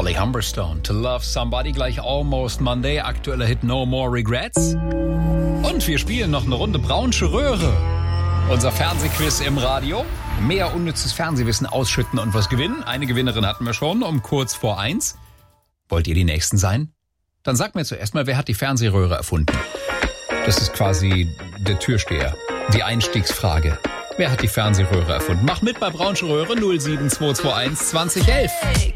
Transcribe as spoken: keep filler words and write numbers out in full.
Holly Humberstone, To Love Somebody, gleich Almost Monday, aktueller Hit No More Regrets. Und wir spielen noch eine Runde Braunsche Röhre. Unser Fernsehquiz im Radio. Mehr unnützes Fernsehwissen ausschütten und was gewinnen. Eine Gewinnerin hatten wir schon um kurz vor eins. Wollt ihr die Nächsten sein? Dann sagt mir zuerst mal, wer hat die Fernsehröhre erfunden? Das ist quasi der Türsteher. Die Einstiegsfrage. Wer hat die Fernsehröhre erfunden? Macht mit bei Braunsche Röhre null sieben zwei zwei eins zwanzig elf.